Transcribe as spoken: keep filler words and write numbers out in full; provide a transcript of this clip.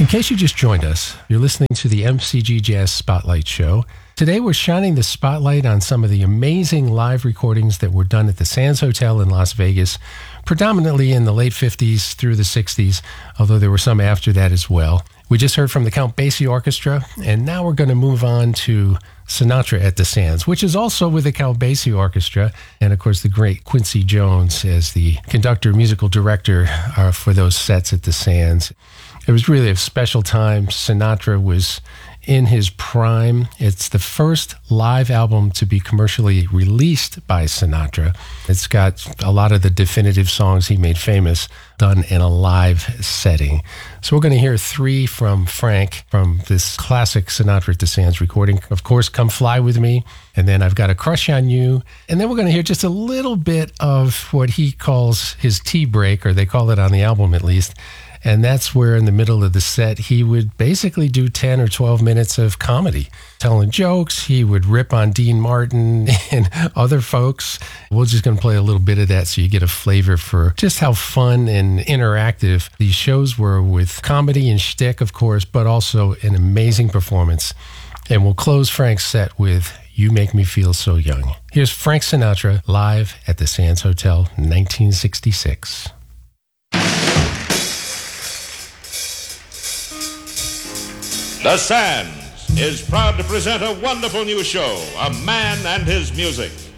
In case you just joined us, you're listening to the M C G Jazz Spotlight Show. Today we're shining the spotlight on some of the amazing live recordings that were done at the Sands Hotel in Las Vegas, predominantly in the late fifties through the sixties, although there were some after that as well. We just heard from the Count Basie Orchestra, and now we're going to move on to Sinatra at the Sands, which is also with the Count Basie Orchestra, and of course the great Quincy Jones as the conductor, musical director uh, for those sets at the Sands. It was really a special time. Sinatra was in his prime. It's the first live album to be commercially released by Sinatra. It's got a lot of the definitive songs he made famous done in a live setting. So we're going to hear three from Frank from this classic Sinatra at the Sands recording. Of course, Come Fly With Me, and then I've Got a Crush on You. And then we're going to hear just a little bit of what he calls his tea break, or they call it on the album at least. And that's where in the middle of the set, he would basically do ten or twelve minutes of comedy, telling jokes. He would rip on Dean Martin and other folks. We're just going to play a little bit of that so you get a flavor for just how fun and interactive these shows were, with comedy and shtick, of course, but also an amazing performance. And we'll close Frank's set with You Make Me Feel So Young. Here's Frank Sinatra live at the Sands Hotel, nineteen sixty-six. The Sands is proud to present a wonderful new show, A Man and His Music.